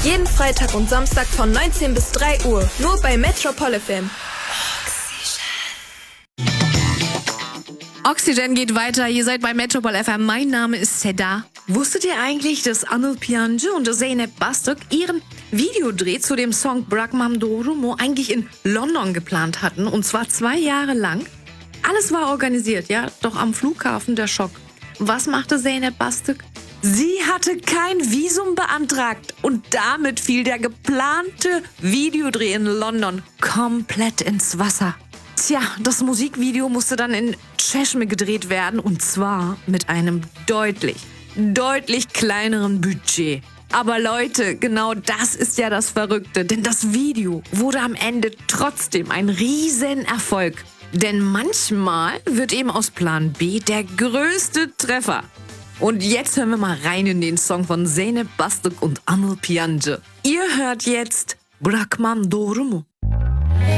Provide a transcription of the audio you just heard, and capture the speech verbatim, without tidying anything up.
Jeden Freitag und Samstag von neunzehn bis drei Uhr. Nur bei Metropol F M. Oxygen geht weiter. Ihr seid bei Metropol F M. Mein Name ist Seda. Wusstet ihr eigentlich, dass Anıl Piyancı und Zeynep Bastık ihren Videodreh zu dem Song Bırakmam Doğru Mu eigentlich in London geplant hatten? Und zwar zwei Jahre lang. Alles war organisiert, ja? Doch am Flughafen der Schock. Was machte Zeynep Bastık? Sie hatte kein Visum beantragt und damit fiel der geplante Videodreh in London komplett ins Wasser. Tja, das Musikvideo musste dann in Çeşme gedreht werden und zwar mit einem deutlich, deutlich kleineren Budget. Aber Leute, genau das ist ja das Verrückte, denn das Video wurde am Ende trotzdem ein Riesenerfolg. Denn manchmal wird eben aus Plan B der größte Treffer. Und jetzt hören wir mal rein in den Song von Zeynep Bastık und Anıl Piyancı. Ihr hört jetzt Bırakmam Doğru Mu?